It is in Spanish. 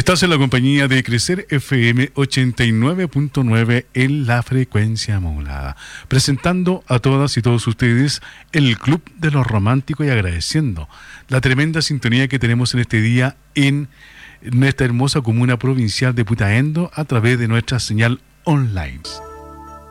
Estás en la compañía de Crecer FM 89.9 en la frecuencia modulada, presentando a todas y todos ustedes el Club de los Románticos y agradeciendo la tremenda sintonía que tenemos en este día en nuestra hermosa comuna provincial de Putaendo a través de nuestra señal online.